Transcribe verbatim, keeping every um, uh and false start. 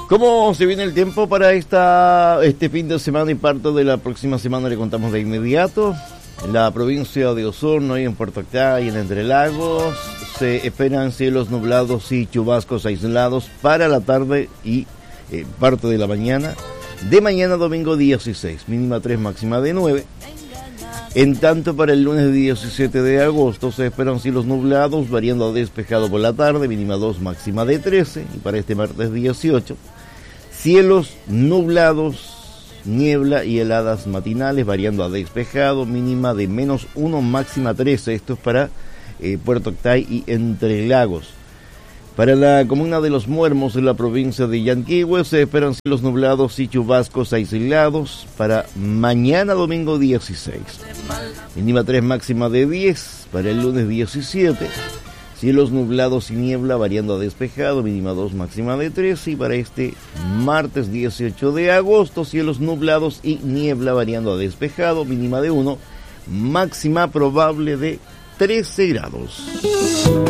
¿Cómo se viene el tiempo para esta este fin de semana y parte de la próxima semana? Le contamos de inmediato. En la provincia de Osorno y en Puerto Octay y en Entre Lagos se esperan cielos nublados y chubascos aislados para la tarde y eh, parte de la mañana. De mañana domingo dieciséis, mínima tres, máxima de nueve. En tanto, para el lunes diecisiete de agosto se esperan cielos nublados, variando a despejado por la tarde, mínima dos, máxima de trece. Y para este martes dieciocho, cielos nublados, niebla y heladas matinales, variando a despejado, mínima de menos uno, máxima trece. Esto es para eh, Puerto Octay y Entre Lagos. Para la comuna de Los Muermos, en la provincia de Yanquihue, se esperan cielos nublados y chubascos aislados para mañana domingo dieciséis. Mínima tres, máxima de diez. Para el lunes diecisiete, cielos nublados y niebla, variando a despejado, mínima dos, máxima de tres. Y para este martes dieciocho de agosto, cielos nublados y niebla, variando a despejado, mínima de uno, máxima probable de trece grados.